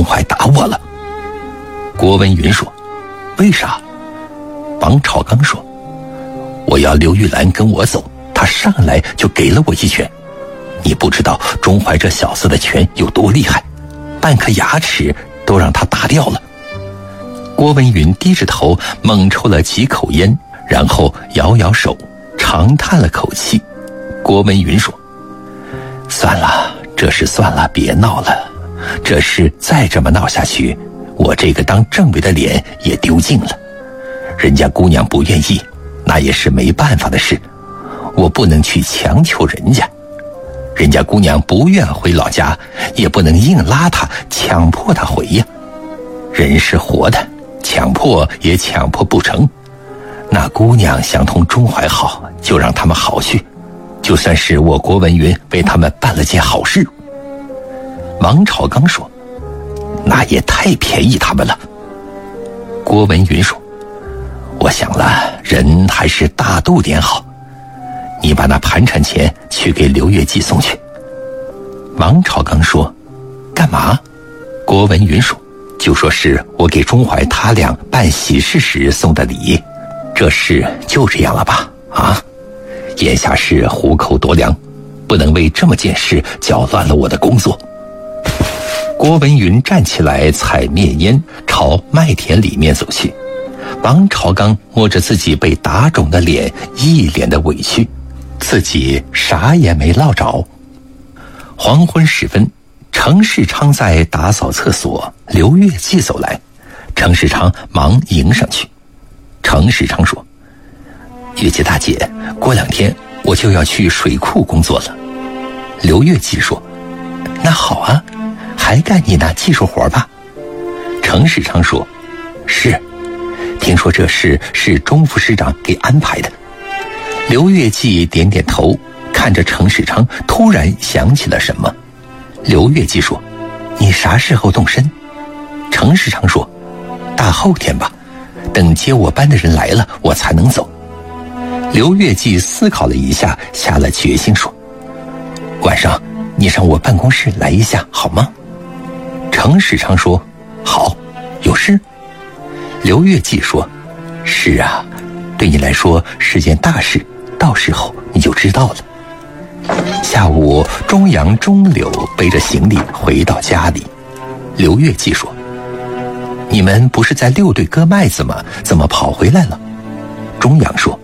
怀打我了。郭文云说：为啥？王朝刚说：我要刘玉兰跟我走，他上来就给了我一拳。你不知道钟怀这小子的拳有多厉害，半颗牙齿都让他打掉了。郭文云低着头猛抽了几口烟，然后摇摇手，长叹了口气。郭文云说：算了，这事算了，别闹了。这事再这么闹下去，我这个当政委的脸也丢尽了。人家姑娘不愿意，那也是没办法的事，我不能去强求人家。人家姑娘不愿回老家，也不能硬拉她，强迫她回呀。人是活的，强迫也强迫不成。那姑娘想同钟怀好，就让他们好去，就算是我郭文云为他们办了件好事。王朝刚说：那也太便宜他们了。郭文云说：我想了，人还是大度点好。你把那盘缠钱去给刘月季送去。王朝刚说：干嘛？郭文云说：就说是我给钟怀他俩办喜事时送的礼。这事就这样了吧？啊，眼下是虎口夺粮，不能为这么件事搅乱了我的工作。郭文云站起来踩灭烟，朝麦田里面走去。王朝刚摸着自己被打肿的脸，一脸的委屈，自己啥也没落着。黄昏时分，程世昌在打扫厕所，刘月季走来，程世昌忙迎上去。程世昌说：月季大姐，过2天我就要去水库工作了。刘月季说：那好啊，还干你那技术活吧？程世昌说：是，听说这事是钟副师长给安排的。刘月季点点头，看着程世昌，突然想起了什么。刘月季说：你啥时候动身？程世昌说：大后天吧，等接我班的人来了，我才能走。刘月季思考了一下，下了决心说：晚上你上我办公室来一下好吗？程世昌说：好，有事？刘月季说：是啊，对你来说是件大事，到时候你就知道了。下午，钟阳、钟柳背着行李回到家里。刘月季说：你们不是在6队割麦子吗？怎么跑回来了？钟阳说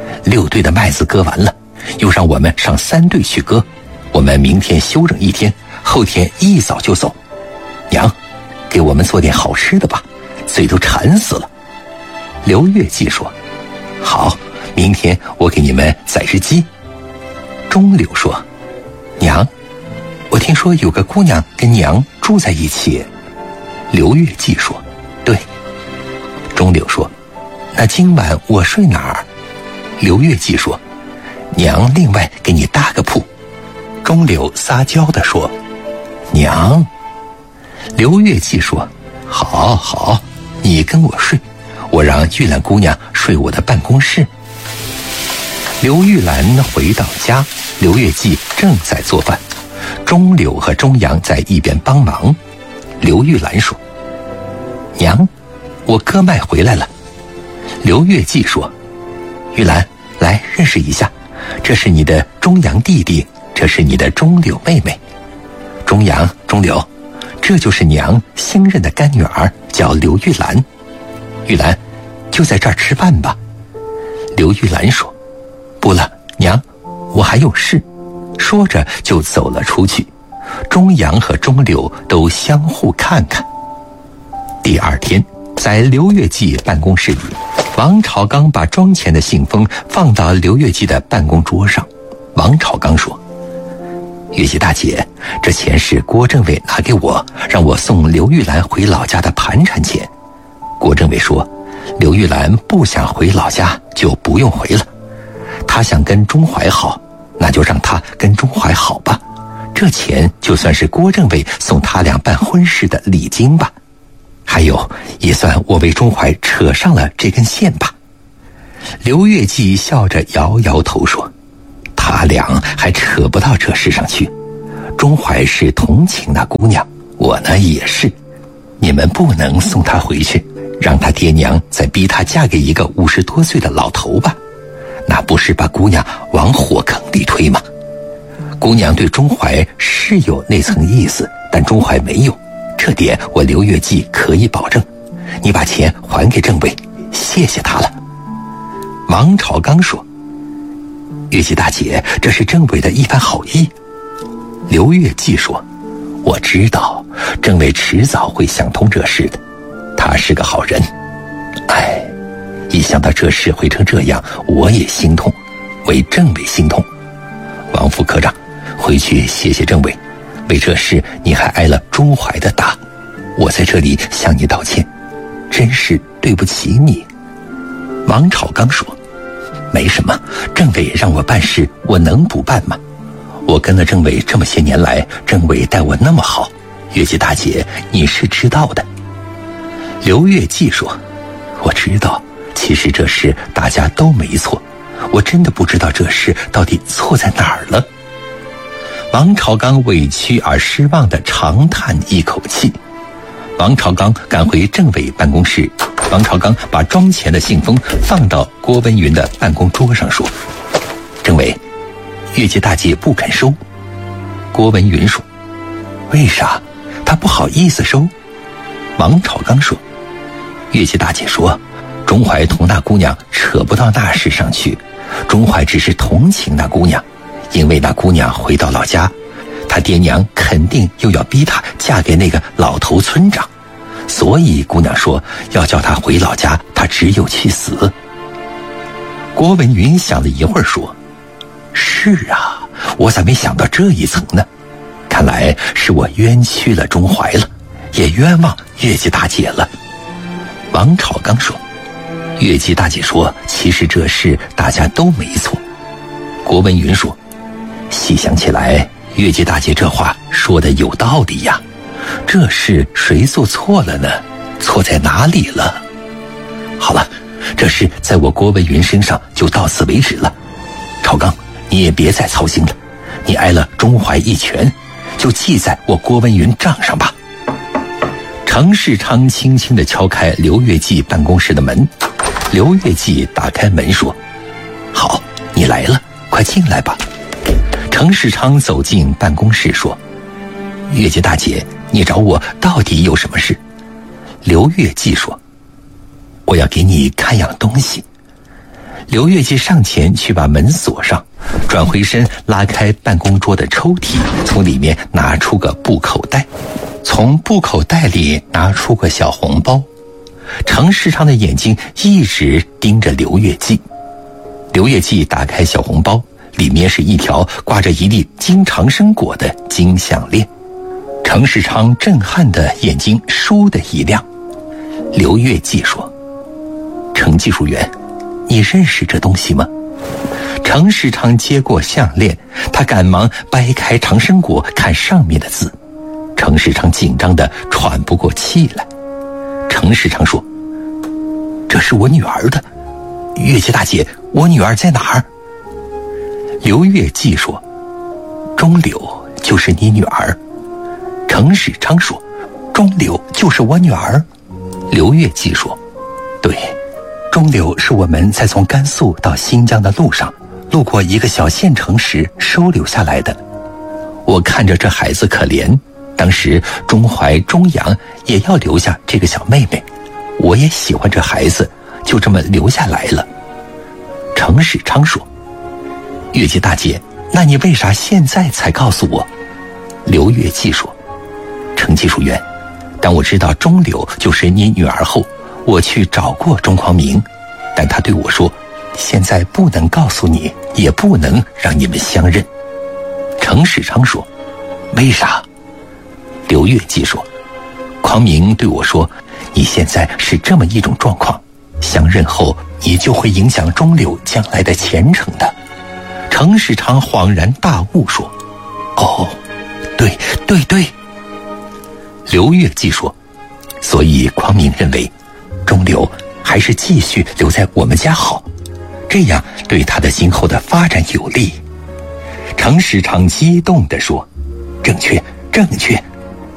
：6队的麦子割完了，又让我们上3队去割，我们明天休整1天，后天一早就走。娘，给我们做点好吃的吧，嘴都馋死了。刘月季说：好，明天我给你们宰只鸡。钟柳说：娘，我听说有个姑娘跟娘住在一起。刘月季说：对。钟柳说：那今晚我睡哪儿？刘月季说：娘另外给你搭个铺。钟柳撒娇地说：娘。刘月季说：好好，你跟我睡，我让玉兰姑娘睡我的办公室。刘玉兰回到家，刘月季正在做饭，钟柳和钟阳在一边帮忙。刘玉兰说：娘，我割麦回来了。刘月季说：玉兰，来认识一下，这是你的钟阳弟弟，这是你的钟柳妹妹。钟阳、钟柳，这就是娘新认的干女儿，叫刘玉兰。玉兰，就在这儿吃饭吧。刘玉兰说：不了，娘，我还有事。说着就走了出去。钟阳和钟柳都相互看看。第2天，在刘月季办公室里，王朝刚把装钱的信封放到刘月季的办公桌上。王朝刚说：月季大姐，这钱是郭政委拿给我，让我送刘玉兰回老家的盘缠钱。郭政委说，刘玉兰不想回老家就不用回了，她想跟钟怀好，那就让她跟钟怀好吧，这钱就算是郭政委送他俩办婚事的礼金吧，还有也算我为钟怀扯上了这根线吧。刘月季笑着摇摇头说：他俩还扯不到这事上去，钟怀是同情那姑娘，我呢也是， 你们不能送她回去，让她爹娘再逼她嫁给一个50多岁的老头吧？那不是把姑娘往火坑里推吗？姑娘对钟怀是有那层意思，但钟怀没有，这点我刘月季可以保证。你把钱还给政委，谢谢他了。王朝刚说：月季大姐，这是政委的一番好意。刘月季说：我知道政委迟早会想通这事的，他是个好人。哎，一想到这事会成这样，我也心痛，为政委心痛。王副科长，回去谢谢政委，为这事你还挨了钟怀的打，我在这里向你道歉，真是对不起你。王朝刚说：没什么，政委让我办事，我能不办吗？我跟了政委这么些年来，政委待我那么好，月季大姐你是知道的。刘月季说：我知道，其实这事大家都没错，我真的不知道这事到底错在哪儿了。王朝刚委屈而失望地长叹一口气。王朝刚赶回政委办公室，王朝刚把装钱的信封放到郭文云的办公桌上说：政委，月季大姐不肯收。郭文云说：为啥？她不好意思收。王朝刚说：月季大姐说，钟怀同那姑娘扯不到那事上去，钟怀只是同情那姑娘，因为那姑娘回到老家，她爹娘肯定又要逼她嫁给那个老头村长，所以姑娘说要叫她回老家，她只有去死。郭文云想了一会儿说：是啊，我咋没想到这一层呢？看来是我冤屈了钟怀了，也冤枉月季大姐了。王朝刚说：月季大姐说，其实这事大家都没错。郭文云说：细想起来，月季大姐这话说的有道理呀，这事谁做错了呢？错在哪里了？好了，这事在我郭文云身上就到此为止了。朝刚，你也别再操心了，你挨了钟怀一拳，就记在我郭文云账上吧。程世昌轻轻地敲开刘月季办公室的门，刘月季打开门说：好，你来了，快进来吧。程世昌走进办公室说：月季大姐，你找我到底有什么事？刘月季说：我要给你看样东西。刘月季上前去把门锁上，转回身拉开办公桌的抽屉，从里面拿出个布口袋，从布口袋里拿出个小红包。程世昌的眼睛一直盯着刘月季。刘月季打开小红包，里面是一条挂着一粒金长生果的金项链。程世昌震撼的眼睛倏地一亮。刘月季说：程技术员，你认识这东西吗？程世昌接过项链，他赶忙掰开长生果看上面的字。程世昌紧张得喘不过气来。程世昌说：这是我女儿的，月季大姐，我女儿在哪儿？刘月季说：钟柳就是你女儿。程世昌说：钟柳就是我女儿。刘月季说：对，钟柳是我们在从甘肃到新疆的路上，路过一个小县城时收留下来的。我看着这孩子可怜，当时钟怀、钟阳也要留下这个小妹妹，我也喜欢这孩子，就这么留下来了。程世昌说：月季大姐，那你为啥现在才告诉我？刘月季说：程技术员，当我知道钟柳就是你女儿后，我去找过钟匡明，但他对我说，现在不能告诉你，也不能让你们相认。程世昌说：为啥？刘月季说：匡明对我说，你现在是这么一种状况，相认后你就会影响钟柳将来的前程的。程世昌恍然大悟说：哦，对。刘月季说：所以匡明认为钟柳还是继续留在我们家好，这样对他的今后的发展有利。程世昌激动地说：正确，